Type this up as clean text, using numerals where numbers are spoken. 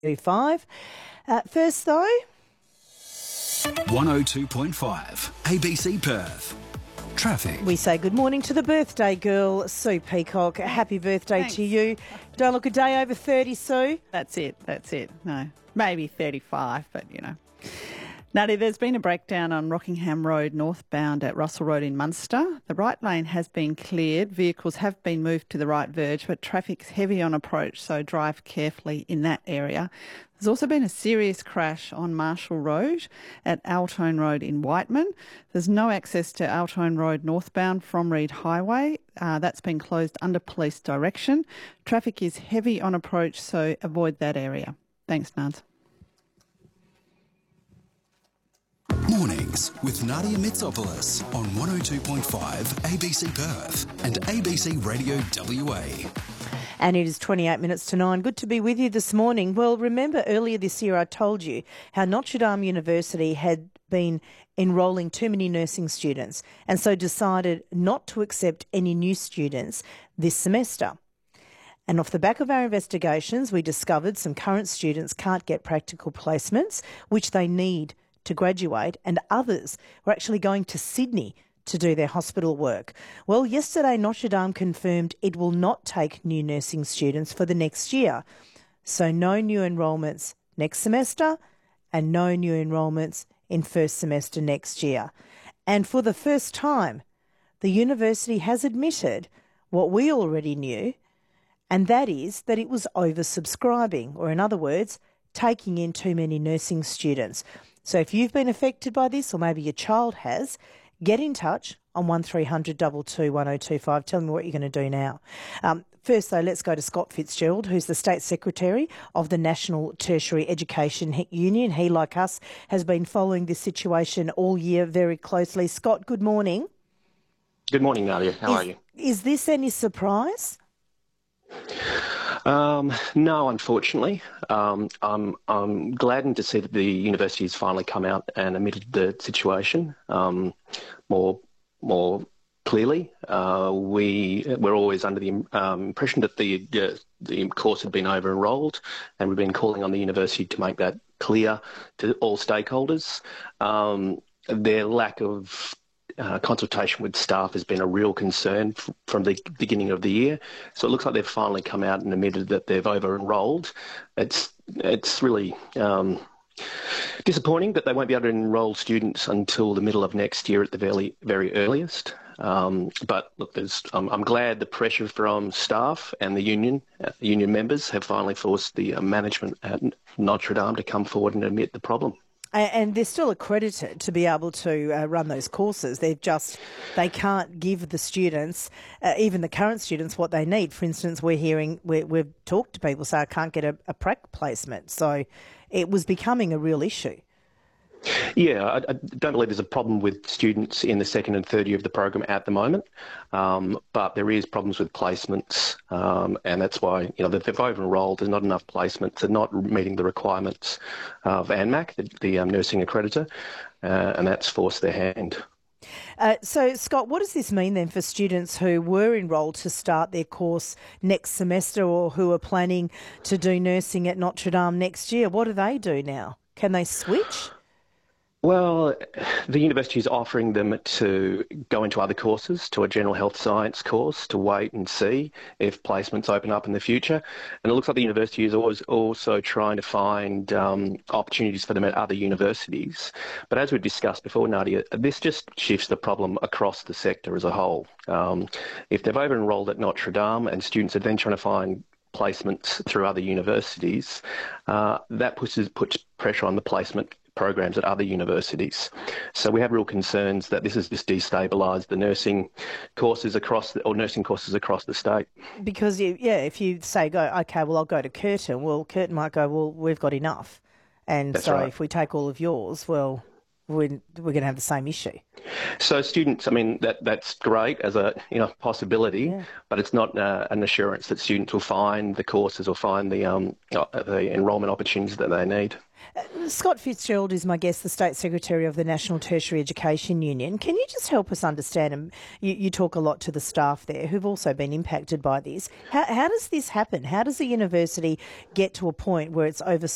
102.5. First, though... 102.5 ABC Perth. Traffic. We say good morning to the birthday girl, Sue Peacock. Happy birthday to you. Don't look a day over 30, Sue. That's it. No, maybe 35, but you know. Nadia, there's been a breakdown on Rockingham Road northbound at Russell Road in Munster. The right lane has been cleared. Vehicles have been moved to the right verge, but traffic's heavy on approach, so drive carefully in that area. There's also been a serious crash on Marshall Road at Altone Road in Whiteman. There's no access to Altone Road northbound from Reed Highway. That's been closed under police direction. Traffic is heavy on approach, so avoid that area. Thanks, Nads. Mornings with Nadia Mitsopoulos on 102.5 ABC Perth and ABC Radio WA. And it is 28 minutes to 9. Good to be with you this morning. Well, remember earlier this year I told you how Notre Dame University had been enrolling too many nursing students and so decided not to accept any new students this semester. And off the back of our investigations, we discovered some current students can't get practical placements, which they need to graduate, and others were actually going to Sydney to do their hospital work. Well, yesterday Notre Dame confirmed it will not take new nursing students for the next year. So no new enrolments next semester and no new enrolments in first semester next year. And for the first time, the university has admitted what we already knew, and that is that it was oversubscribing, or in other words, taking in too many nursing students. So if you've been affected by this, or maybe your child has, get in touch on 1300 22 1025. Tell me what you're going to do now. First, though, let's go to Scott Fitzgerald, who's the State Secretary of the National Tertiary Education Union. He, like us, has been following this situation all year very closely. Scott, good morning. Good morning, Nadia. How are you? Is this any surprise? No, unfortunately. I'm gladdened to see that the university has finally come out and admitted the situation more clearly. We're always under the impression that the course had been over-enrolled, and we've been calling on the university to make that clear to all stakeholders. Their lack of consultation with staff has been a real concern from the beginning of the year. So it looks like they've finally come out and admitted that they've over-enrolled. It's really disappointing that they won't be able to enrol students until the middle of next year at the very, very earliest. But look, I'm glad the pressure from staff and the union members have finally forced the management at Notre Dame to come forward and admit the problem. And they're still accredited to be able to run those courses. They can't give the students, even the current students, what they need. For instance, we've talked to people say I can't get a prac placement. So it was becoming a real issue. Yeah, I don't believe there's a problem with students in the second and third year of the program at the moment, but there is problems with placements, and that's why if they've over-enrolled, there's not enough placements. They're not meeting the requirements of ANMAC, the nursing accreditor, and that's forced their hand. So, Scott, what does this mean then for students who were enrolled to start their course next semester or who are planning to do nursing at Notre Dame next year? What do they do now? Can they switch? Well, the university is offering them to go into other courses, to a general health science course, to wait and see if placements open up in the future. And it looks like the university is always also trying to find opportunities for them at other universities. But as we've discussed before, Nadia, this just shifts the problem across the sector as a whole. If they've over-enrolled at Notre Dame and students are then trying to find placements through other universities, that puts pressure on the placement programs at other universities. So we have real concerns that this has just destabilised the nursing courses across the state. Because if you say I'll go to Curtin, well, Curtin might go, well, we've got enough, and that's so right. If we take all of yours, well, we're going to have the same issue. So students, that's great as a possibility, but it's not an assurance that students will find the courses or find the enrolment opportunities that they need. Scott Fitzgerald is my guest, the State Secretary of the National Tertiary Education Union. Can you just help us understand, and you talk a lot to the staff there who've also been impacted by this, how does this happen? How does the university get to a point where it's